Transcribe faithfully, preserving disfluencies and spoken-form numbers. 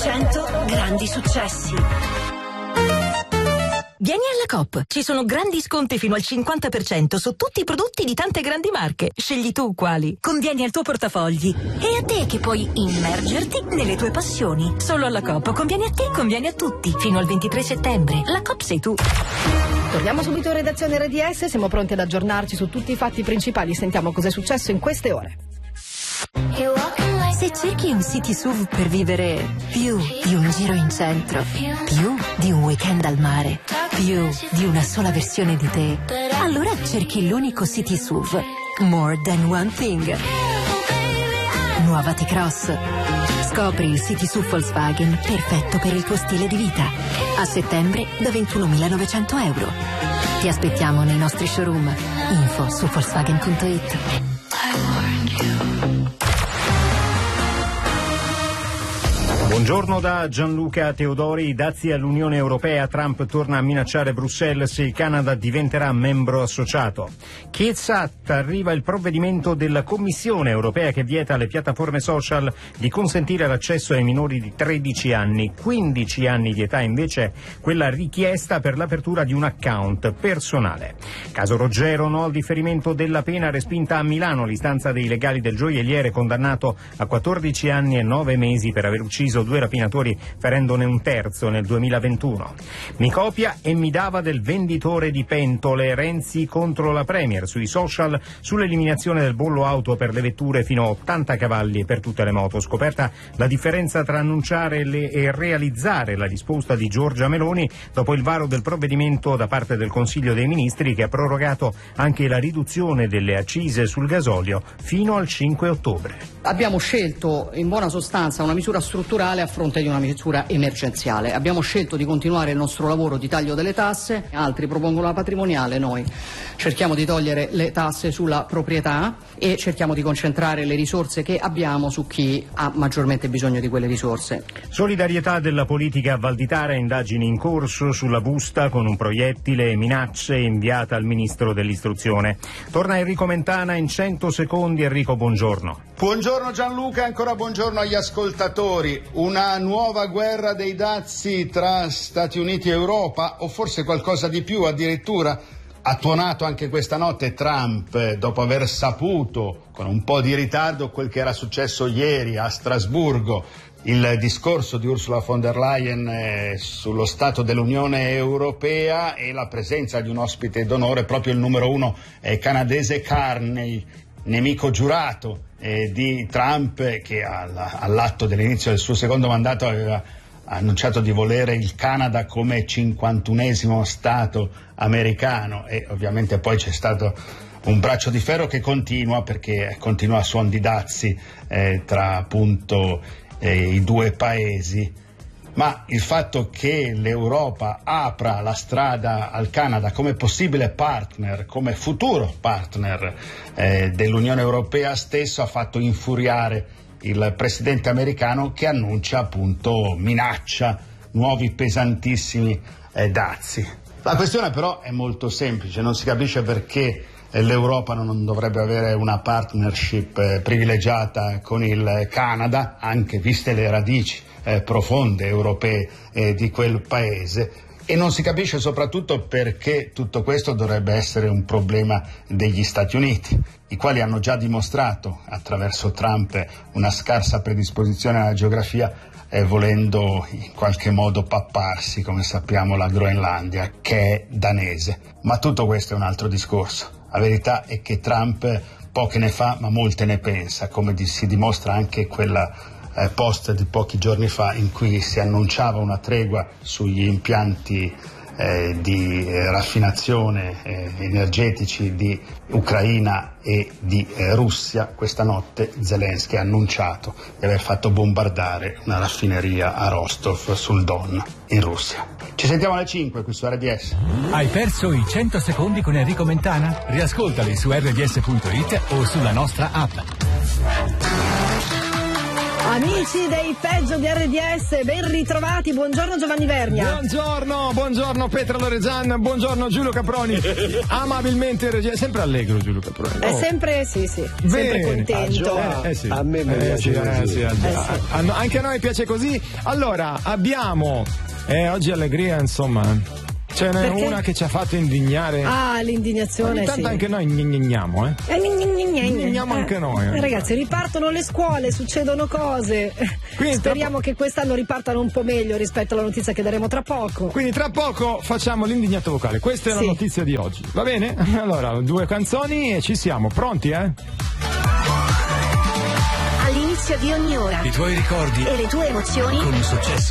cento grandi successi. Vieni alla Coop, ci sono grandi sconti fino al cinquanta per cento su tutti i prodotti di tante grandi marche. Scegli tu quali. Convieni al tuo portafogli. E a te che puoi immergerti nelle tue passioni. Solo alla Coop convieni a te, convieni a tutti. Fino al ventitré settembre. La Coop sei tu. Torniamo subito in redazione R D S, siamo pronti ad aggiornarci su tutti i fatti principali. Sentiamo cos'è successo in queste ore. Se cerchi un city S U V per vivere più di un giro in centro, più di un weekend al mare, più di una sola versione di te, allora cerchi l'unico city S U V More Than One Thing. Nuova T-Cross. Scopri il city S U V Volkswagen perfetto per il tuo stile di vita. A settembre da ventunomilanovecento euro. Ti aspettiamo nei nostri showroom. Info su Volkswagen punto it. Buongiorno da Gianluca Teodori. Dazi all'Unione Europea, Trump torna a minacciare Bruxelles se il Canada diventerà membro associato. Chiezat, arriva il provvedimento della Commissione Europea che vieta alle piattaforme social di consentire l'accesso ai minori di tredici anni, quindici anni di età invece quella richiesta per l'apertura di un account personale. Caso Roggero, no al differimento della pena, respinta a Milano l'istanza dei legali del gioielliere condannato a quattordici anni e nove mesi per aver ucciso due rapinatori ferendone un terzo nel duemilaventuno. Mi copia e mi dava del venditore di pentole. Renzi contro la Premier sui social sull'eliminazione del bollo auto per le vetture fino a ottanta cavalli e per tutte le moto. Scoperta la differenza tra annunciare le e realizzare la risposta di Giorgia Meloni dopo il varo del provvedimento da parte del Consiglio dei Ministri che ha prorogato anche la riduzione delle accise sul gasolio fino al cinque ottobre. Abbiamo scelto in buona sostanza una misura strutturale a fronte di una misura emergenziale. Abbiamo scelto di continuare il nostro lavoro di taglio delle tasse, altri propongono la patrimoniale, noi cerchiamo di togliere le tasse sulla proprietà e cerchiamo di concentrare le risorse che abbiamo su chi ha maggiormente bisogno di quelle risorse. Solidarietà della politica a Valditara, indagini in corso sulla busta con un proiettile e minacce inviata al ministro dell'istruzione. Torna Enrico Mentana in cento secondi. Enrico, buongiorno. Buongiorno Gianluca, ancora buongiorno agli ascoltatori. Una nuova guerra dei dazi tra Stati Uniti e Europa, o forse qualcosa di più addirittura? Ha tuonato anche questa notte Trump, dopo aver saputo con un po' di ritardo quel che era successo ieri a Strasburgo, il discorso di Ursula von der Leyen eh, sullo Stato dell'Unione Europea e la presenza di un ospite d'onore, proprio il numero uno eh, canadese Carney, nemico giurato eh, di Trump, che alla, all'atto dell'inizio del suo secondo mandato aveva annunciato di volere il Canada come cinquantunesimo Stato americano, e ovviamente poi c'è stato un braccio di ferro che continua, perché continua a suon di dazi eh, tra appunto eh, i due paesi. Ma il fatto che l'Europa apra la strada al Canada come possibile partner, come futuro partner eh, dell'Unione Europea stesso, ha fatto infuriare il presidente americano, che annuncia appunto, minaccia nuovi pesantissimi eh, dazi. La questione però è molto semplice, non si capisce perché l'Europa non dovrebbe avere una partnership eh, privilegiata con il Canada, anche viste le radici eh, profonde europee eh, di quel paese, e non si capisce soprattutto perché tutto questo dovrebbe essere un problema degli Stati Uniti, i quali hanno già dimostrato attraverso Trump una scarsa predisposizione alla geografia, eh, volendo in qualche modo papparsi, come sappiamo, la Groenlandia, che è danese. Ma tutto questo è un altro discorso. La verità è che Trump poche ne fa, ma molte ne pensa, come di, si dimostra anche quella eh, post di pochi giorni fa in cui si annunciava una tregua sugli impianti eh, di eh, raffinazione eh, energetici di Ucraina e di eh, Russia. Questa notte Zelensky ha annunciato di aver fatto bombardare una raffineria a Rostov sul Don in Russia. Ci sentiamo alle cinque qui su R D S. Hai perso i cento secondi con Enrico Mentana? Riascoltali su R D S punto it o sulla nostra app. Amici dei peggio di R D S, ben ritrovati, buongiorno Giovanni Vernia. Buongiorno, buongiorno Petra Lorenzan, buongiorno Giulio Caproni. Amabilmente R D S, sempre allegro Giulio Caproni. È oh. sempre, sì sì, Bene. sempre contento. Eh, eh sì. A me mi eh, piace sì, così. eh, sì, eh, Eh, sì. a- a- anche a noi piace così. Allora, abbiamo eh, oggi allegria, insomma. Ce n'è Perché? una che ci ha fatto indignare. Ah, l'indignazione, Ogni tanto sì. anche noi gnignigniamo, eh. Eh, gni, gni, gni, gni. Gnignigniamo anche noi, eh. Eh, Ragazzi, ripartono le scuole, succedono cose. Quindi, Speriamo tra- che quest'anno ripartano un po' meglio rispetto alla notizia che daremo tra poco. Quindi tra poco facciamo l'indignato vocale. Questa è la Sì. notizia di oggi. Va bene? Allora, due canzoni e ci siamo. Pronti, eh? All'inizio di ogni ora. I tuoi ricordi E le tue emozioni. con un successo